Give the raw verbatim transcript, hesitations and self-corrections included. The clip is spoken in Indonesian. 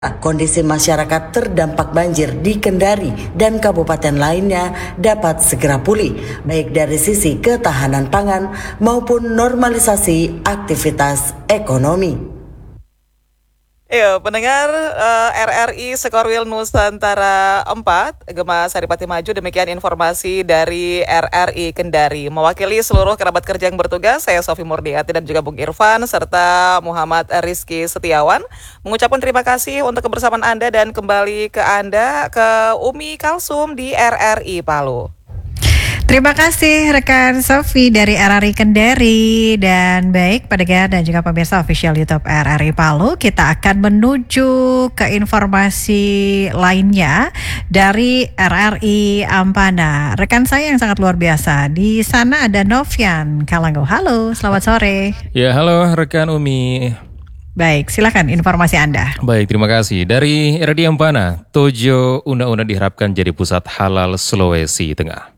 Kondisi masyarakat terdampak banjir di Kendari dan kabupaten lainnya dapat segera pulih, baik dari sisi ketahanan pangan maupun normalisasi aktivitas ekonomi. Iya, pendengar uh, R R I Sekorwil Nusantara empat, Gema Saripati Maju, demikian informasi dari R R I Kendari. Mewakili seluruh kerabat kerja yang bertugas, saya Sofi Murdiati dan juga Bung Irfan, serta Muhammad Rizky Setiawan, mengucapkan terima kasih untuk kebersamaan Anda dan kembali ke Anda, ke Umi Kalsum di R R I Palu. Terima kasih rekan Sofi dari R R I Kendari. Dan baik pendengar dan juga pemirsa official YouTube R R I Palu, kita akan menuju ke informasi lainnya dari R R I Ampana. Rekan saya yang sangat luar biasa, di sana ada Novian Kalanggo. Halo, selamat sore. Ya, halo rekan Umi. Baik, silakan informasi Anda. Baik, terima kasih. Dari R R I Ampana, Tojo Una-Una diharapkan jadi pusat halal Sulawesi Tengah.